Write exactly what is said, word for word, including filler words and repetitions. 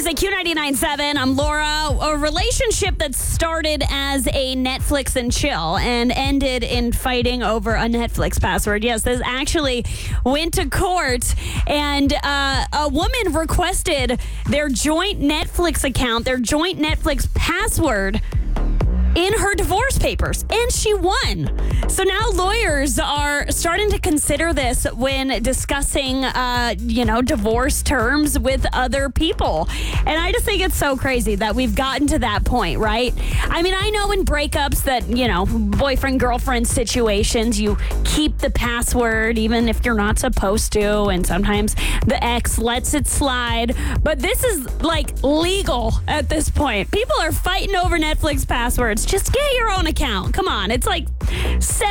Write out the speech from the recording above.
at Q ninety-nine point seven. I'm Laura. A relationship that started as a Netflix and chill and ended in fighting over a Netflix password. Yes, this actually went to court, and uh, a woman requested their joint Netflix account, their joint Netflix password in her divorce papers, and she won. So now lawyers are starting to consider this when discussing, uh, you know, divorce terms with other people. And I just think it's so crazy that we've gotten to that point, right? I mean, I know in breakups that, you know, boyfriend-girlfriend situations, you keep the password even if you're not supposed to, and sometimes the ex lets it slide. But this is, like, legal at this point. People are fighting over Netflix passwords. Just get your own account. Come on. It's like